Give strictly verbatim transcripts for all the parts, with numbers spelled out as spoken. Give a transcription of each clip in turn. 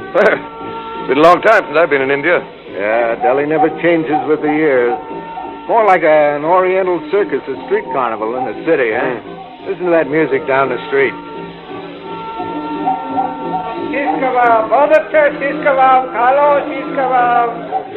It's been a long time since I've been in India. Yeah, Delhi never changes with the years. More like an Oriental circus, a street carnival in the city, huh? Mm. Listen to that music down the street. Shish kebab, बहुत अच्छा shish kebab, खा लो shish kebab.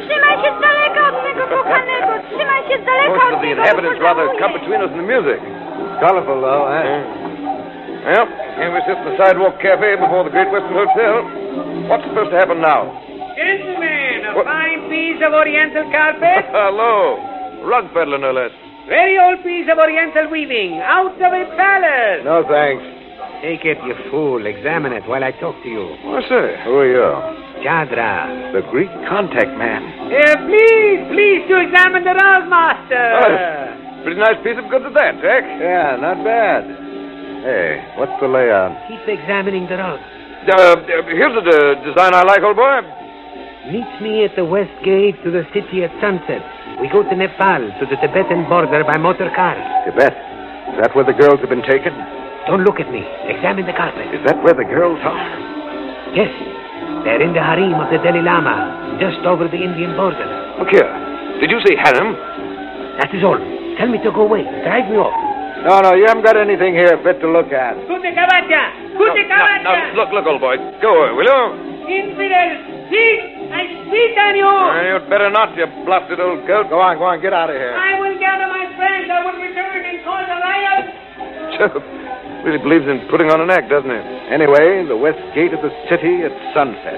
Most of the inhabitants rather come between us and the music. It's colorful, though, huh? Mm. Well, here we sit in the sidewalk cafe before the Great Western Hotel. What's supposed to happen now? Gentlemen, a what? fine piece of Oriental carpet. Hello. Rug peddler, no less. Very old piece of Oriental weaving, out of a palace. No, thanks. Take it, you fool. Examine it while I talk to you. What's that? Who are you? Chandra. The Greek contact man. Uh, please, please to examine the rug, master. Uh, pretty nice piece of goods at that, Jack. Yeah, not bad. Hey, what's the layout? Keep examining the rug. Uh, here's the uh, design I like, old boy. Meet me at the west gate to the city at sunset. We go to Nepal, to the Tibetan border by motor car. Tibet? Is that where the girls have been taken? Don't look at me. Examine the carpet. Is that where the girls are? Yes. They're in the harem of the Dalai Lama, just over the Indian border. Look here. Did you say harem? That is all. Tell me to go away. Drive me off. No, no, you haven't got anything here fit to look at. Kute kabacha, kute kabacha. No, no, look, look, old boy. Go away, will you? Infidel, speak. I spit on you. Uh, you'd better not, you blasted old goat. Go on, go on, get out of here. I will gather my friends. I will return and cause a riot. Really believes in putting on an act, doesn't he? Anyway, the west gate of the city at sunset.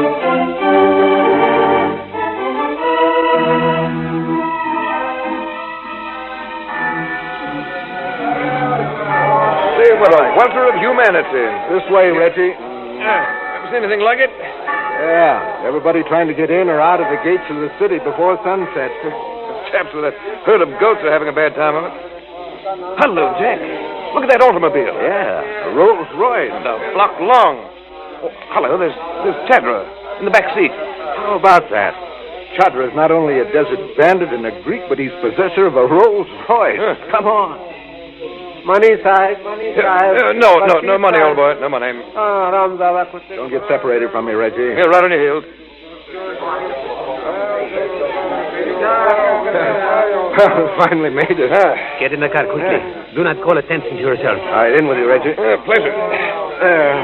Say, what a welter of humanity. This way, Reggie. Uh, ever seen anything like it? Yeah, everybody trying to get in or out of the gates of the city before sunset. The chaps with that herd of goats are having a bad time of it. Hello, Jack. Look at that automobile. Yeah, a Rolls Royce. And a block long. Oh, hello, there's, there's Chadra in the back seat. How about that? Chadra is not only a desert bandit and a Greek, but he's possessor of a Rolls Royce. Huh. Come on. Money side, money side. Uh, no, no, no money, old boy. No money. Don't get separated from me, Reggie. Here, right on your heels. Finally made it, huh? Get in the car quickly. Yeah. Do not call attention to yourself. All right, in with you, Reggie. Uh, pleasure. Uh,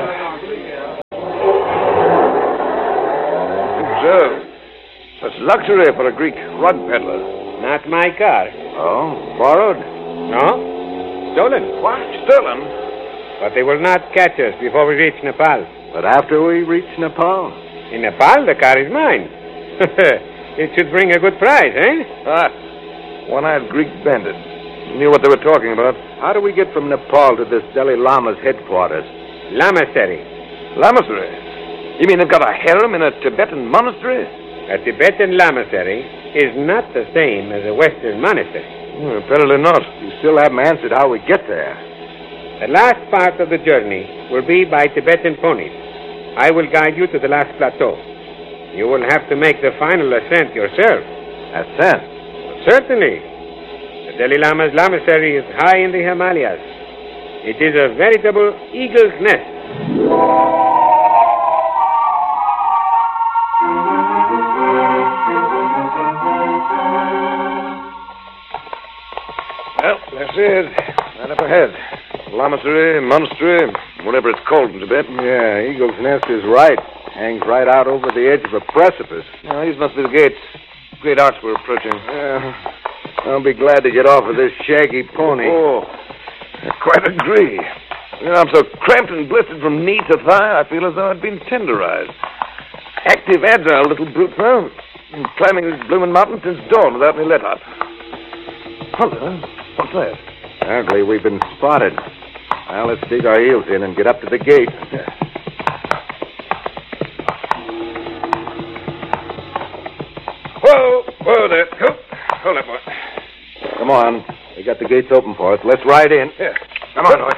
so, that's luxury for a Greek rug peddler. Not my car. oh, borrowed? No? Stolen. What? Stolen? But they will not catch us before we reach Nepal. But after we reach Nepal? In Nepal, the car is mine. It should bring a good price, eh? Ah, one-eyed Greek bandit. Knew what they were talking about. How do we get from Nepal to this Dalai Lama's headquarters? Lamasery. Lamasery? You mean they've got a harem in a Tibetan monastery? A Tibetan lamasery is not the same as a Western monastery. Hmm, apparently not. You still haven't answered how we get there. The last part of the journey will be by Tibetan ponies. I will guide you to the last plateau. You will have to make the final ascent yourself. Ascent? Certainly. The Dalai Lama's lamasery is high in the Himalayas. It is a veritable eagle's nest. Well, that's it. Right up ahead. Lamasery, monastery, whatever it's called in Tibet. Yeah, Eagle's Nest is right. Hangs right out over the edge of a precipice. Oh, these must be the gates. Great arch we're approaching. Yeah. I'll be glad to get off of this shaggy pony. Oh, I quite agree. You know, I'm so cramped and blistered from knee to thigh, I feel as though I'd been tenderized. Active, agile little brute, though. Been climbing this blooming mountain since dawn without any let-up. Hello. What's that? Apparently we've been spotted. Well, let's dig our heels in and get up to the gate. Whoa, whoa there. Oh, hold up, boy. Come on. We got the gates open for us. Let's ride in. Here. Come on, boy.